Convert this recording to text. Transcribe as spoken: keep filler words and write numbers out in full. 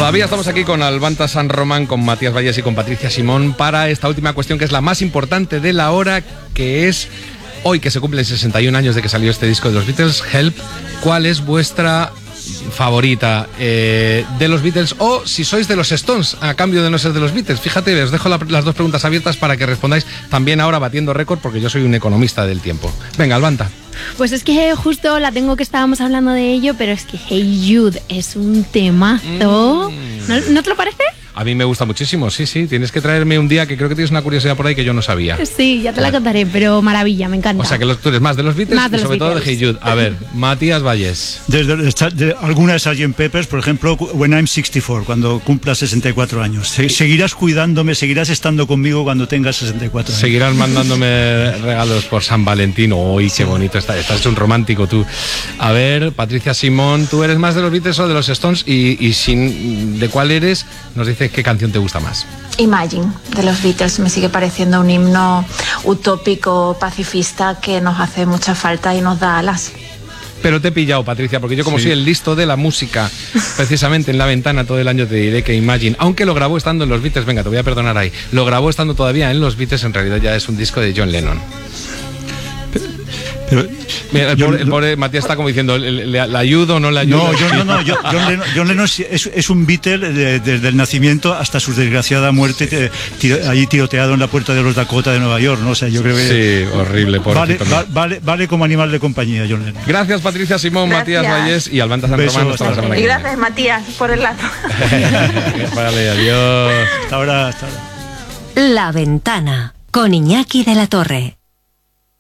Todavía estamos aquí con Albanta San Román, con Matías Valles y con Patricia Simón para esta última cuestión, que es la más importante de la hora, que es hoy que se cumplen sesenta y un años de que salió este disco de los Beatles, Help. ¿Cuál es vuestra favorita eh, de los Beatles, o si sois de los Stones a cambio de no ser de los Beatles? Fíjate, os dejo la, las dos preguntas abiertas para que respondáis, también ahora batiendo récord, porque yo soy un economista del tiempo. Venga, Albanta. Pues es que justo la tengo, que estábamos hablando de ello, pero es que Hey Jude es un temazo. Mm. ¿No, ¿No te lo parece? A mí me gusta muchísimo, sí, sí. Tienes que traerme un día, que creo que tienes una curiosidad por ahí que yo no sabía. Sí, ya te la contaré, pero maravilla, me encanta. O sea, que los, tú eres más de los Beatles más de y los sobre Beatles. todo de Hey Jude. A ver, Matías Valles. Desde de, alguna de sergeant Pepper's, por ejemplo, When I'm sixty-four, cuando cumpla sesenta y cuatro años. Se, seguirás cuidándome, seguirás estando conmigo cuando tengas sesenta y cuatro años. Seguirás mandándome regalos por San Valentín. Uy, qué bonito está. Estás un romántico tú. A ver, Patricia Simón, ¿tú eres más de los Beatles o de los Stones? Y, y sin de cuál eres, nos dices qué canción te gusta más. Imagine, de los Beatles, me sigue pareciendo un himno utópico, pacifista, que nos hace mucha falta y nos da alas. Pero te he pillado, Patricia, porque yo como sí. soy el listo de la música, precisamente en La Ventana todo el año te diré que Imagine, aunque lo grabó estando en los Beatles, venga, te voy a perdonar ahí, lo grabó estando todavía en los Beatles, en realidad ya es un disco de John Lennon. Pero, Mira, el, yo, pobre, el pobre Matías está como diciendo, ¿le, le, ¿le ayudo o no le ayudo? No, yo, no, no, yo, John Lennon, John Lennon es, es un Beatle de, desde el nacimiento hasta su desgraciada muerte, te, tiro, allí tiroteado en la puerta de los Dakota de Nueva York, ¿no? O sea, yo creo que... Sí, horrible, vale, vale, vale, vale como animal de compañía, John Lennon. Gracias, Patricia Simón, Gracias. Matías Valles y Albanta San Román. Hasta la semana que viene. Y gracias, Matías, por el lazo. Vale, adiós. Hasta ahora, hasta ahora. La Ventana, con Iñaki de la Torre.